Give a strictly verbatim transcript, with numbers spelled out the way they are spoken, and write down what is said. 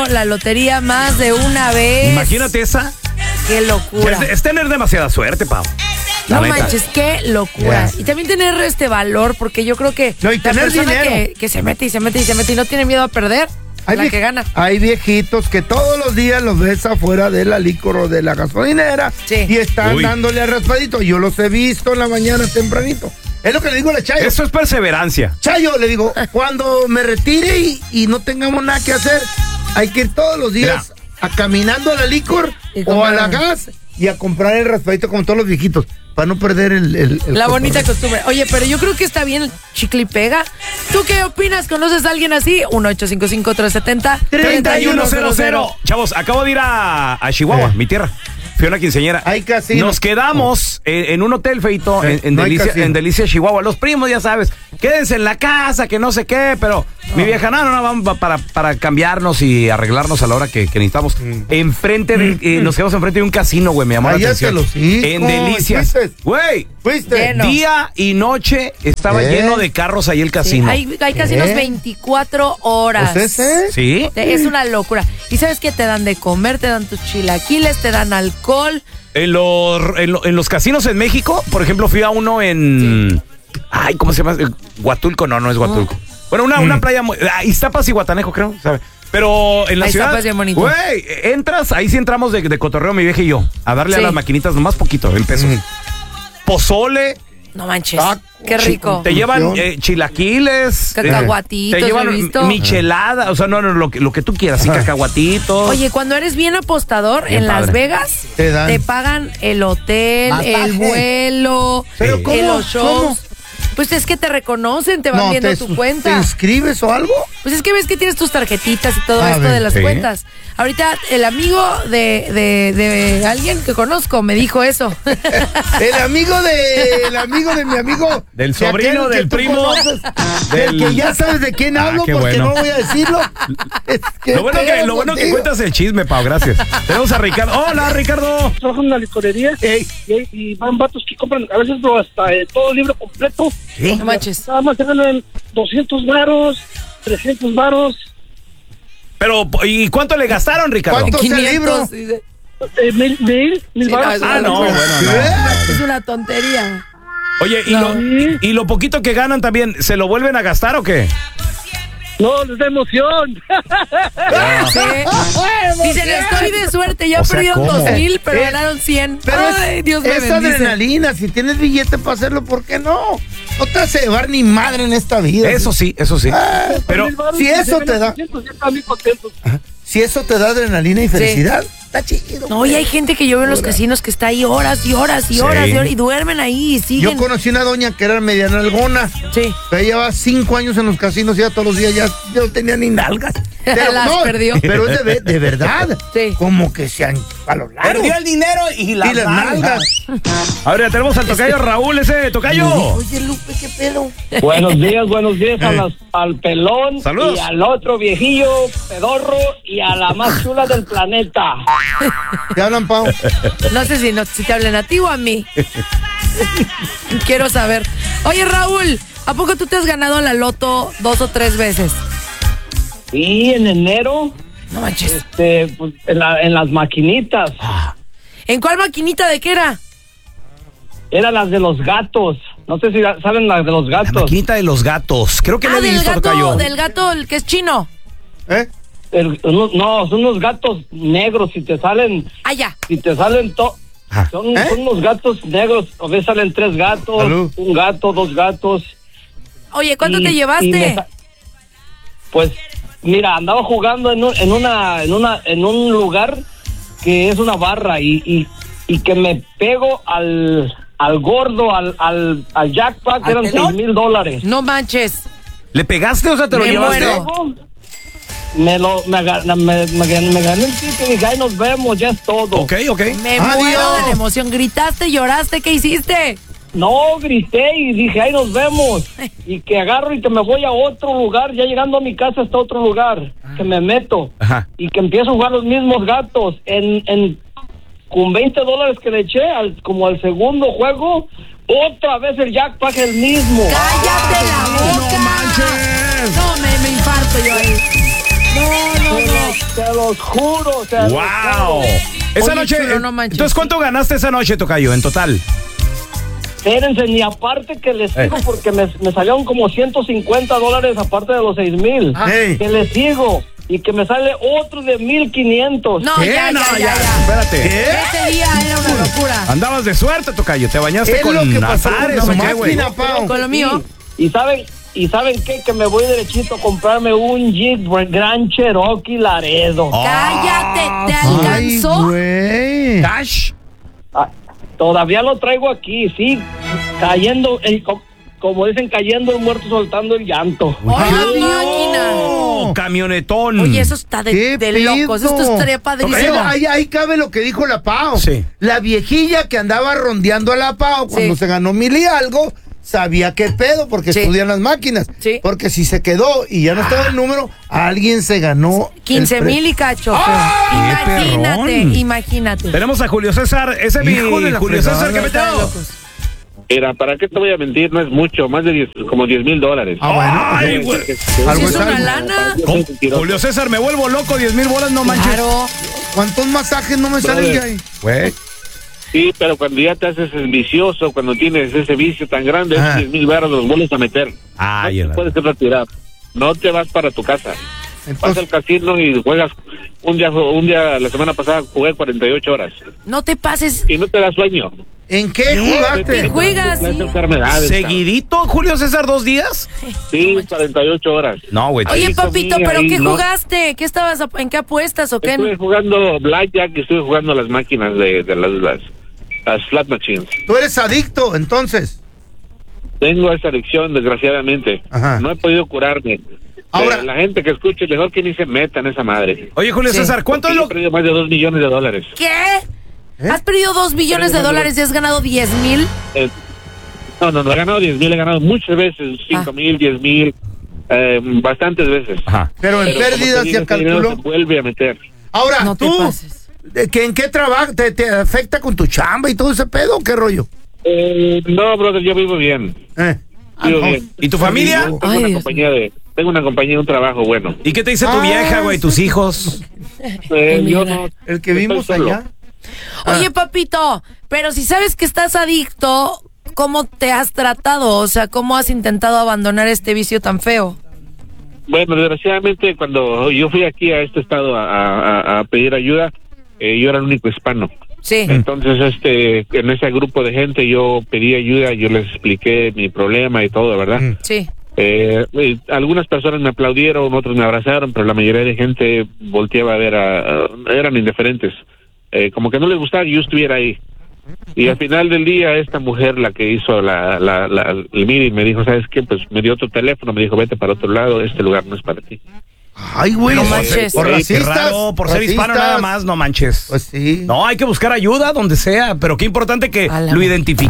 la lotería más de una vez. Imagínate esa. Qué locura. Es, es tener demasiada suerte, Pau. No manches, qué locura. Yeah. Y también tener este valor, porque yo creo que no, y la tener persona dinero. Que, que se mete y se mete y se mete y no tiene miedo a perder, hay la vie- que gana. Hay viejitos que todos los días los ves afuera de la licor o de la gasolinera, sí, y están Uy. dándole al raspadito. Yo los he visto en la mañana tempranito. Es lo que le digo a la Chayo. Eso es perseverancia. Chayo, le digo, cuando me retire y, y no tengamos nada que hacer, hay que ir todos los días a, caminando a la licor o a la gas y a comprar el raspadito como todos los viejitos, para no perder el... el, el la bonita costumbre. Oye, pero yo creo que está bien chicle y pega. ¿Tú qué opinas? ¿Conoces a alguien así? uno ocho cinco cinco, tres siete cero, tres uno cero cero. Chavos, acabo de ir a, a Chihuahua, eh. mi tierra. Fui a una quinceañera. Hay casino. Nos quedamos oh. en, en un hotel, feito, eh, en, en, no Delicia, en Delicia, Chihuahua. Los primos, ya sabes, quédense en la casa, que no sé qué, pero no. mi vieja, no, no, no, vamos para, para cambiarnos y arreglarnos a la hora que, que necesitamos. Mm. Enfrente de, eh, nos quedamos enfrente de un casino, güey, me llamó Ay, la atención. Sí, en Delicias. Güey, fuiste. Día y noche estaba ¿Eh? lleno de carros ahí el casino. Sí, hay, hay casinos ¿Eh? veinticuatro horas. ¿Pues ese? Sí. Es una locura. Y ¿sabes qué? Te dan de comer, te dan tus chilaquiles, te dan alcohol. En los, en, lo, en los casinos en México, por ejemplo, fui a uno en... Sí. Ay, ¿cómo se llama? Huatulco, no, no es Huatulco. Oh. Bueno, una, mm. una playa... Muy, ah, Iztapas y Guatanejo, creo, ¿sabes? Pero en la ahí ciudad... Iztapas bien bonito. Güey, entras, ahí sí entramos de, de cotorreo mi vieja y yo, a darle sí. a las maquinitas nomás poquito, en pesos. Mm. Pozole... No manches, ah, qué rico. Te llevan eh, chilaquiles, cacahuatitos, eh, te llevan michelada, o sea, no, no, lo que, lo que tú quieras, sí, cacahuatitos. Oye, cuando eres bien apostador bien en padre. Las Vegas, te, dan. te pagan el hotel, ¿Masaje? El vuelo, ¿Pero cómo? los shows. ¿Cómo? Pues es que te reconocen, te van no, viendo te, tu cuenta. ¿Te inscribes o algo? Pues es que ves que tienes tus tarjetitas y todo a esto ver, de las ¿sí? cuentas. Ahorita el amigo de, de, de alguien que conozco me dijo eso. El amigo de el amigo de mi amigo. Del sobrino, del primo. Conoces, del que ya sabes de quién hablo, ah, porque bueno. no voy a decirlo. Es que lo bueno, que, lo bueno que cuentas el chisme, Pau, gracias. Tenemos a Ricardo. Hola, Ricardo. Trabajo en una licorería y, y van vatos que compran a veces hasta eh, todo el libro completo. ¿Sí? No manches. Nada más se ganan doscientos varos, trescientos varos. Pero, ¿y cuánto le gastaron, Ricardo? ¿Cuánto es el libro? Eh, mil, mil, mil sí, varos. No, ah, no, bueno, no. Es una tontería. Oye, ¿y, no. lo, ¿y lo poquito que ganan también, se lo vuelven a gastar o qué? No, les da emoción. Sí. Dicen, estoy de suerte, ya o sea, perdieron dos mil, pero eh, ganaron cien. Pero ay, Dios me es bendice. Adrenalina, si tienes billete para hacerlo, ¿por qué no? No te hace llevar ni madre en esta vida. Eso sí, eso sí. Ah, pero si eso te da... Si eso te da adrenalina y felicidad, sí. Está chido. No, y hay gente que yo veo en los casinos que está ahí horas y horas y sí. horas y horas y duermen ahí y siguen. Yo conocí una doña que era mediana algona. Sí. Pero ella lleva cinco años en los casinos y ya todos los días ya, ya no tenía ni nalgas. Pero, las no, perdió. Pero es de, de verdad. Sí. Como que se han palolado. Perdió el dinero y las, y las nalgas. Ahora tenemos al tocayo Raúl, ese tocayo. Oye, Lupe, qué pedo. Buenos días, buenos días a las, al pelón. Saludos. Y al otro viejillo pedorro y a la más chula del planeta. ¿Te hablan, Pau? No sé si, no, si te hablan a ti o a mí. Quiero saber. Oye, Raúl, ¿a poco tú te has ganado la loto dos o tres veces? Sí, en enero. No manches. Este, pues, en, la, en las maquinitas. ¿En cuál maquinita? ¿De qué era? Eran las de los gatos. No sé si saben las de los gatos. La maquinita de los gatos. Creo que ah, lo he del visto, gato, tocayo. del gato, el que es chino. ¿Eh? El, no, son unos gatos negros. Si te salen... Ah, ya. Si te salen... To, son, ¿Eh? son unos gatos negros. A veces salen tres gatos. Salud. Un gato, dos gatos. Oye, ¿cuánto y, te llevaste? Me, pues... Mira, andaba jugando en, un, en una en una en un lugar que es una barra y y, y que me pego al al gordo al al, al jackpot que eran seis mil dólares. No manches. ¿Le pegaste o sea te lo me llevaste? Muero. Me lo me, me, me, me, me gané el ticket y dije, ahí nos vemos, ya es todo. Ok, ok. Me Adiós. muero de la emoción. ¿Gritaste, lloraste? ¿Qué hiciste? No, grité y dije, ahí nos vemos. Y que agarro y que me voy a otro lugar. Ya llegando a mi casa está otro lugar. Que me meto. Ajá. Y que empiezo a jugar los mismos gatos. En, en con veinte dólares que le eché, al, como al segundo juego, otra vez el jackpot es el mismo. ¡Cállate la boca! ¡No manches! No, me, me infarto yo ahí. No, no, no. Te los juro. Te los ¡Wow! juro. Esa Oye, noche, chulo, no manches. entonces, ¿cuánto ganaste esa noche, tocayo, en total? Espérense, ni aparte que les Eh. digo, porque me, me salieron como ciento cincuenta dólares aparte de los seis mil. Ey. Que les sigo. Y que me sale otro de mil quinientos. No, ¿Qué? ya, No, ya, ya, ya, ya. espérate. Ese día era una locura. Andabas de suerte, tocayo. Te bañaste Es con lo que pasó con azares, tu ¿o qué, güey? máquina, Pao. Con lo mío. Y saben, y saben qué, que me voy derechito a comprarme un Jeep Grand Cherokee Laredo. Oh. Cállate, ¿te Ay, alcanzó? güey. Cash. Ah, todavía lo traigo aquí, sí, cayendo, el, co- como dicen, cayendo el muerto, soltando el llanto. ¡Hola, Ay, máquina! Oh, camionetón. Oye, eso está de, ¿Qué de pedo? locos. Esto estaría padrísimo. Pero ahí, ahí cabe lo que dijo la Pao. Sí. La viejilla que andaba rondeando a la Pao cuando Sí. se ganó mil y algo, sabía qué pedo porque Sí. estudian las máquinas. Sí. Porque si se quedó y ya no estaba el número, alguien se ganó. quince el pre- mil y cacho. ¡Ah! ¡Qué Imagínate, perrón! imagínate. Tenemos a Julio César. Ese es mi Hijo de la Julio fregada. César, ¿qué Está de metió? locos. Mira, ¿para qué te voy a mentir? No es mucho, más de diez, como diez mil dólares. Ah, bueno. Ay, güey. Algo es es una algo. lana. ¿Cómo? Julio César, me vuelvo loco, diez mil bolas, no manches. Claro. ¿Cuántos masajes no me salen ya ahí? Güey. Sí, pero cuando ya te haces el vicioso, cuando tienes ese vicio tan grande, Ah. esos diez mil baros los vuelves a meter. Ay, no el- te puedes retirar. No te vas para tu casa. Vas Entonces, al casino y juegas. Un día, un día, la semana pasada jugué cuarenta y ocho horas. No te pases. Y no te da sueño. ¿en qué ¿Qué jugaste? juegas? Las Sí. enfermedades. ¿Seguidito, Julio César, dos días? Sí, cuarenta y ocho horas. No, güey. Oye, Ahí papito, comí, ¿pero ahí qué no. jugaste? ¿Qué estabas, ap- en qué apuestas o qué? Estuve jugando blackjack y estuve jugando las máquinas de, de las, las, las flat machines. Tú eres adicto, entonces. Tengo esa adicción, desgraciadamente. Ajá. No he podido curarme. Ahora- Pero la gente que escuche, mejor que ni se meta en esa madre. Oye, Julio Sí. César, ¿cuánto es Yo lo he perdido más de dos millones de dólares. ¿Qué? ¿Eh? ¿Has perdido dos billones de dólares y has ganado diez mil? Eh, no, no, no he ganado diez mil, he ganado muchas veces, cinco Ah. mil, diez mil, eh, bastantes veces. Ajá. Pero en Pero como pérdidas te ya digo, ese dinero calculó. se vuelve a meter. Ahora, No te tú, pases. ¿de qué- ¿en qué trabajo? ¿Te, ¿Te afecta con tu chamba y todo ese pedo o qué rollo? Eh, no, brother, yo vivo bien. Eh. Ah, Vivo no. bien. ¿Y tu familia? Tengo Ay, una Dios compañía de, tengo una compañía, un trabajo bueno. ¿Y qué te dice tu Ah, vieja, güey? ¿Tus hijos? Eh, yo mira. no, El que estoy vimos solo. allá. Ah. Oye, papito, pero si sabes que estás adicto, ¿cómo te has tratado? O sea, ¿cómo has intentado abandonar este vicio tan feo? Bueno, desgraciadamente cuando yo fui aquí a este estado a, a- a pedir ayuda, eh, yo era el único hispano. Sí. Entonces, este, en ese grupo de gente yo pedí ayuda, yo les expliqué mi problema y todo, ¿verdad? Sí. Eh, eh, algunas personas me aplaudieron, otros me abrazaron, pero la mayoría de gente volteaba a ver, a, a- eran indiferentes. Eh, como que no les gustaba que yo estuviera ahí. Y al final del día, esta mujer, la que hizo la, la, la, el meeting, me dijo, ¿sabes qué? Pues me dio otro teléfono, me dijo, vete para otro lado, este lugar no es para ti. Ay, güey. No por- manches. Por Qué racistas. raro, por ser hispano racistas. nada más, no manches. Pues sí. No, hay que buscar ayuda donde sea, pero qué importante que A la lo madre. identifique.